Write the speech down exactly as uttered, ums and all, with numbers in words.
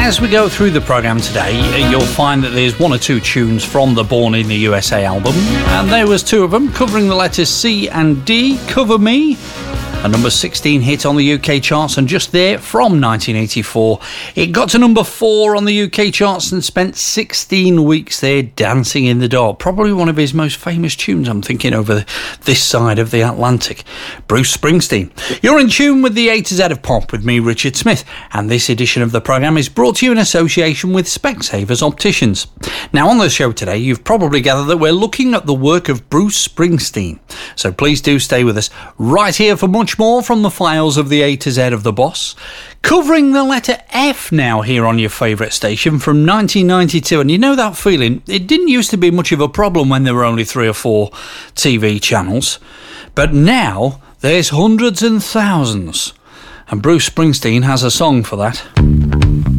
As we go through the programme today, you'll find that there's one or two tunes from the Born in the U S A album, and there was two of them covering the letters C and D. Cover Me, a number sixteen hit on the U K charts, and just there from nineteen eighty-four. It got to number four on the U K charts and spent sixteen weeks there, Dancing in the Dark. Probably one of his most famous tunes, I'm thinking, over this side of the Atlantic. Bruce Springsteen. You're in tune with the A to Z of Pop with me, Richard Smith, and this edition of the programme is brought to you in association with Specsavers Opticians. Now, on the show today, you've probably gathered that we're looking at the work of Bruce Springsteen. So please do stay with us right here for much more from the files of the A to Z of the Boss, covering the letter F now here on your favourite station from nineteen ninety-two. And you know that feeling? It didn't used to be much of a problem when there were only three or four T V channels, but now there's hundreds and thousands, and Bruce Springsteen has a song for that.